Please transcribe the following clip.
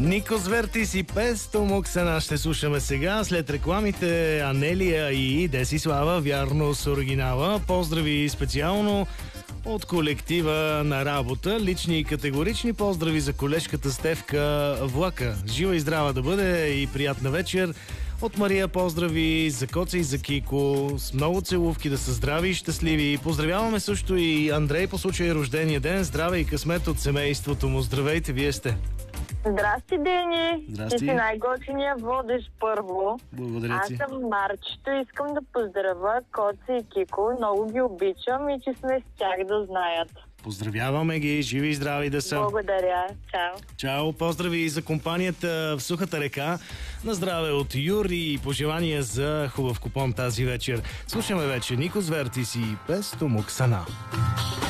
Никос Вертис и Песто Моксана ще слушаме сега. След рекламите Анелия и Десислава, вярно с оригинала. Поздрави специално от колектива на работа. Лични и категорични поздрави за колежката Стефка Влака. Жива и здрава да бъде и приятна вечер. От Мария поздрави за Коца и за Кико. С много целувки, да са здрави и щастливи. Поздравяваме също и Андрей по случай рождения ден. Здраве и късмет от семейството му. Здравейте, вие сте. Здрасти, Дени! Здрасти. Ти си най-готиния водещ първо. Благодаря ти. Аз съм Марчето и искам да поздравя Коца и Кико. Много ги обичам и че сме с тях да знаят. Поздравяваме ги, живи и здрави да са. Благодаря. Чао. Чао, поздрави за компанията в Сухата река. На здраве от Юри и пожелания за хубав купон тази вечер. Слушаме вече Никос Вертис и Песто Моксана.